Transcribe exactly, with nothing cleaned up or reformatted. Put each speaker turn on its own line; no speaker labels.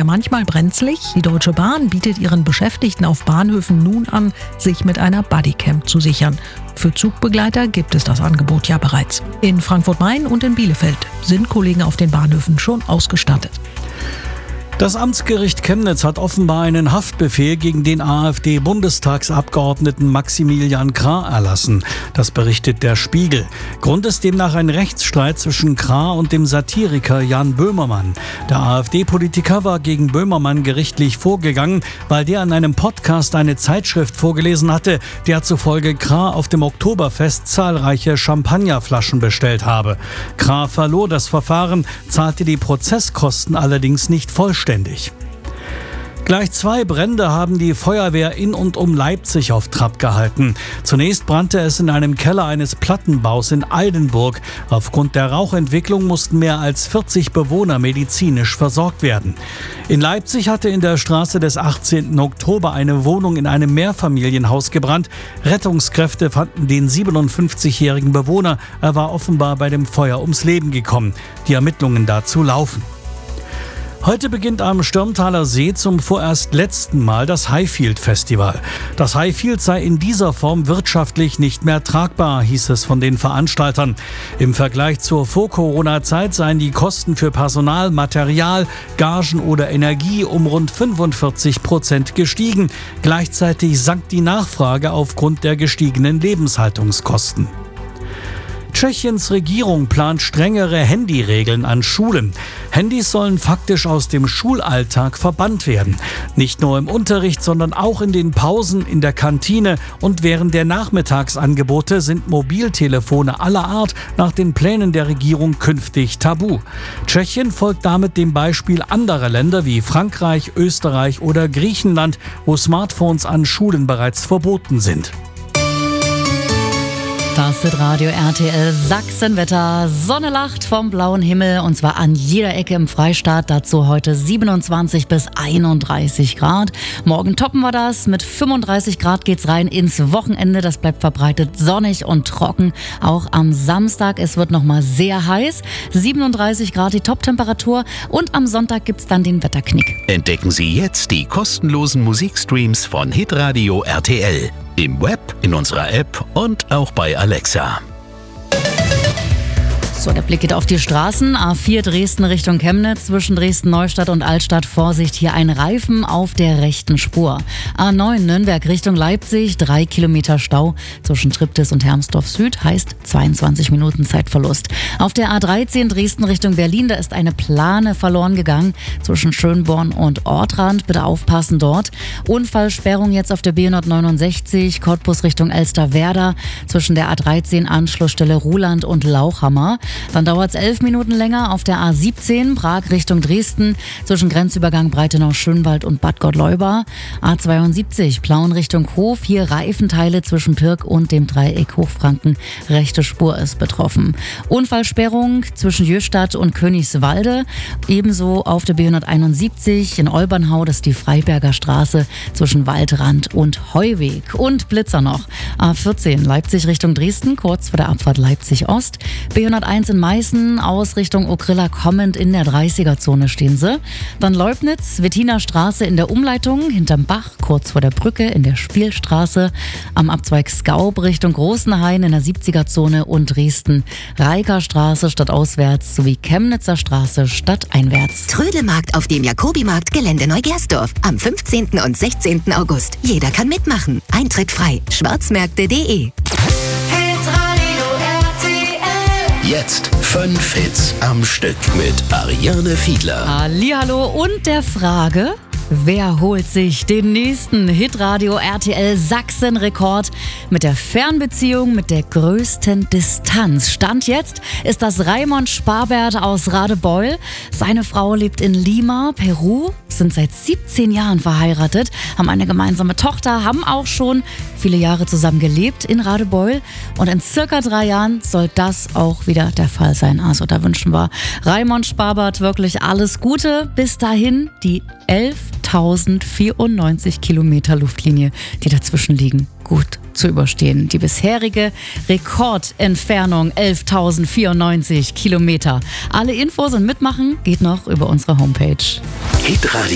manchmal brenzlig? Die Deutsche Bahn bietet ihren Beschäftigten auf Bahnhöfen nun an, sich mit einer Bodycam zu sichern. Für Zugbegleiter gibt es das Angebot ja bereits. In Frankfurt-Main und in Bielefeld sind Kollegen auf den Bahnhöfen schon ausgestattet.
Das Amtsgericht Chemnitz hat offenbar einen Haftbefehl gegen den AfD-Bundestagsabgeordneten Maximilian Krah erlassen. Das berichtet der Spiegel. Grund ist demnach ein Rechtsstreit zwischen Krah und dem Satiriker Jan Böhmermann. Der AfD-Politiker war gegen Böhmermann gerichtlich vorgegangen, weil der in einem Podcast eine Zeitschrift vorgelesen hatte, der zufolge Krah auf dem Oktoberfest zahlreiche Champagnerflaschen bestellt habe. Krah verlor das Verfahren, zahlte die Prozesskosten allerdings nicht vollständig. Gleich zwei Brände haben die Feuerwehr in und um Leipzig auf Trab gehalten. Zunächst brannte es in einem Keller eines Plattenbaus in Eilenburg. Aufgrund der Rauchentwicklung mussten mehr als vierzig Bewohner medizinisch versorgt werden. In Leipzig hatte in der Straße des achtzehnten Oktober eine Wohnung in einem Mehrfamilienhaus gebrannt. Rettungskräfte fanden den siebenundfünfzigjährigen Bewohner. Er war offenbar bei dem Feuer ums Leben gekommen. Die Ermittlungen dazu laufen. Heute beginnt am Stürmtaler See zum vorerst letzten Mal das Highfield Festival. Das Highfield sei in dieser Form wirtschaftlich nicht mehr tragbar, hieß es von den Veranstaltern. Im Vergleich zur Vor-Corona-Zeit seien die Kosten für Personal, Material, Gagen oder Energie um rund fünfundvierzig Prozent gestiegen. Gleichzeitig sank die Nachfrage aufgrund der gestiegenen Lebenshaltungskosten. Tschechiens Regierung plant strengere Handyregeln an Schulen. Handys sollen faktisch aus dem Schulalltag verbannt werden. Nicht nur im Unterricht, sondern auch in den Pausen, in der Kantine und während der Nachmittagsangebote sind Mobiltelefone aller Art nach den Plänen der Regierung künftig tabu. Tschechien folgt damit dem Beispiel anderer Länder wie Frankreich, Österreich oder Griechenland, wo Smartphones an Schulen bereits verboten sind.
Das ist Radio R T L Sachsenwetter. Sonne lacht vom blauen Himmel und zwar an jeder Ecke im Freistaat. Dazu heute siebenundzwanzig bis einunddreißig Grad. Morgen toppen wir das. Mit fünfunddreißig Grad geht's rein ins Wochenende. Das bleibt verbreitet sonnig und trocken. Auch am Samstag. Es wird nochmal sehr heiß. siebenunddreißig Grad die Toptemperatur. Und am Sonntag gibt's dann den Wetterknick.
Entdecken Sie jetzt die kostenlosen Musikstreams von Hitradio R T L. Im Web, in unserer App und auch bei Alexa.
So, der Blick geht auf die Straßen. A vier Dresden Richtung Chemnitz, zwischen Dresden-Neustadt und Altstadt. Vorsicht, hier ein Reifen auf der rechten Spur. A neun Nürnberg Richtung Leipzig, drei Kilometer Stau zwischen Triptis und Hermsdorf Süd, heißt zweiundzwanzig Minuten Zeitverlust. Auf der A dreizehn Dresden Richtung Berlin, da ist eine Plane verloren gegangen zwischen Schönborn und Ortrand. Bitte aufpassen dort. Unfallsperrung jetzt auf der B hundertneunundsechzig, Cottbus Richtung Elsterwerda, zwischen der A dreizehn Anschlussstelle Ruhland und Lauchhammer. Dann dauert es elf Minuten länger auf der A siebzehn, Prag Richtung Dresden, zwischen Grenzübergang Breitenau-Schönwald und Bad Gottleuba. A zweiundsiebzig, Plauen Richtung Hof, hier Reifenteile zwischen Pirk und dem Dreieck Hochfranken. Rechte Spur ist betroffen. Unfallsperrung zwischen Jöstadt und Königswalde, ebenso auf der B hunderteinundsiebzig in Olbernhau, das ist die Freiberger Straße zwischen Waldrand und Heuweg. Und Blitzer noch. A vierzehn, Leipzig Richtung Dresden, kurz vor der Abfahrt Leipzig Ost. B hunderteins in Meißen, aus Richtung Okrilla kommend in der dreißiger-Zone stehen sie. Dann Leubnitz, Wettiner Straße in der Umleitung, hinterm Bach, kurz vor der Brücke in der Spielstraße. Am Abzweig Skaub Richtung Großenhain in der siebziger-Zone und Dresden, Reiker Straße stadtauswärts sowie Chemnitzer Straße stadteinwärts.
Trödelmarkt auf dem Jakobimarkt Gelände Neugersdorf am fünfzehnten und sechzehnten August. Jeder kann mitmachen. Eintritt frei. schwarzmärkte punkt de.
Jetzt fünf Hits am Stück mit Ariane Fiedler.
Hallihallo und der Frage: Wer holt sich den nächsten Hitradio R T L Sachsen-Rekord mit der Fernbeziehung mit der größten Distanz? Stand jetzt ist das Raimond Sparbert aus Radebeul. Seine Frau lebt in Lima, Peru, sind seit siebzehn Jahren verheiratet, haben eine gemeinsame Tochter, haben auch schon viele Jahre zusammen gelebt in Radebeul. Und in circa drei Jahren soll das auch wieder der Fall sein. Also da wünschen wir Raimond Sparbert wirklich alles Gute. Bis dahin die elftausendvierundneunzig Kilometer Luftlinie, die dazwischen liegen, gut zu überstehen. Die bisherige Rekordentfernung elftausendvierundneunzig Kilometer. Alle Infos und Mitmachen geht noch über unsere Homepage.
Hitradio